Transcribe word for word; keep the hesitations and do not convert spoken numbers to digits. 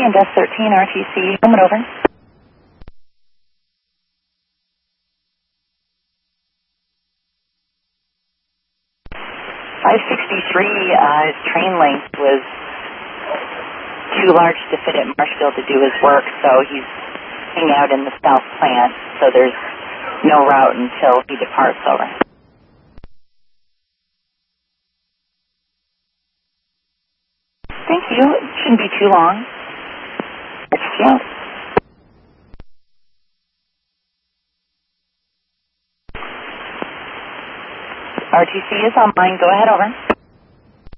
and Desk thirteen, R T C, home and over. five sixty-three, uh, his train length was too large to fit at Marshfield to do his work, so he's hanging out in the south plant, so there's no route until he departs, over. Thank you. It shouldn't be too long. Yeah. R T C is online. Go ahead, over.